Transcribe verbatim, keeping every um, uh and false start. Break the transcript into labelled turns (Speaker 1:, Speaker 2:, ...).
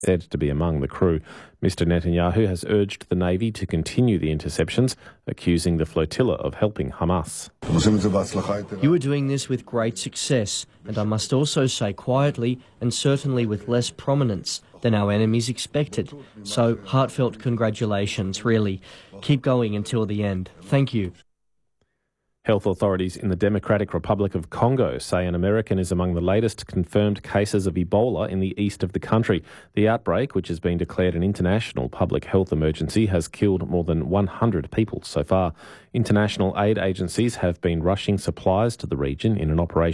Speaker 1: said to be among the crew. Mister Netanyahu has urged the Navy to continue the interceptions, accusing the flotilla of helping Hamas.
Speaker 2: You are doing this with great success, and I must also say quietly and certainly with less prominence than our enemies expected. So, heartfelt congratulations, really. Keep going until the end. Thank you.
Speaker 1: Health authorities in the Democratic Republic of Congo say an American is among the latest confirmed cases of Ebola in the east of the country. The outbreak, which has been declared an international public health emergency, has killed more than one hundred people so far. International aid agencies have been rushing supplies to the region in an operation